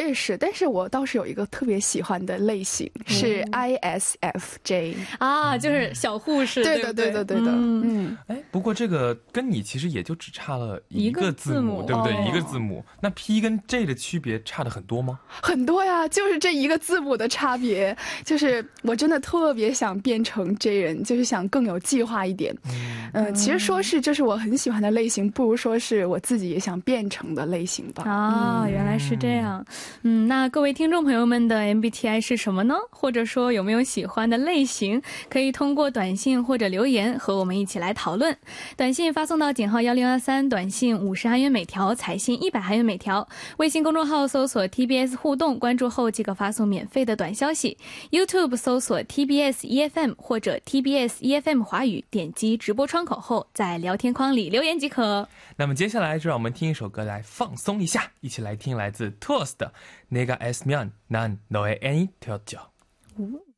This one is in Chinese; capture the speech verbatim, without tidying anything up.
确是，但是我倒是有一个特别喜欢的类型，是 I S F J 啊，就是小护士。 对的对的对的。嗯， 哎，不过这个跟你其实也就只差了一个字母，对不对？一个字母。那 P 跟 J 的区别差的很多吗？ 很多呀，就是这一个字母的差别。就是我真的特别想变成 J 人，就是想更有计划一点。嗯，其实说是这是我很喜欢的类型，不如说是我自己也想变成的类型吧。 啊，原来是这样。嗯，那各位听众朋友们的 M B T I 是什么呢？或者说有没有喜欢的类型？可以通过短信或者留言和我们一起来讨论。短信发送到井号一零二三，短信五十韩元每条，彩信一百韩元每条。微信公众号搜索 T B S 互动，关注后即可发送免费的短消息。YouTube 搜索 T B S E F M 或者 T B S E F M 华语，点击直播窗口后，在聊天框里留言即可。 那么接下来就让我们听一首歌来放松一下，一起来听来自 T W O S 的내가 애쓰면 난 너의 애인이 되었죠。